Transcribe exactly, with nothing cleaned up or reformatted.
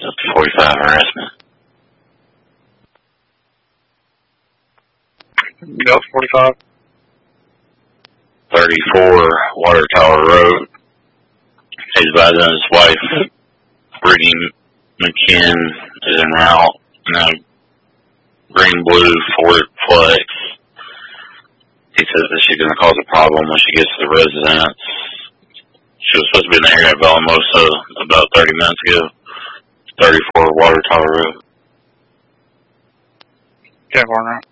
forty-five harassment. Delta forty-five. thirty-four Water Tower Road. He's advising his wife, Brittany McKinn, is en route in a green blue Ford Flex. He says that she's going to cause a problem when she gets to the residence. She was supposed to be in the area of Alamosa about thirty minutes ago. thirty-four Water Tower Road. Okay, Warner.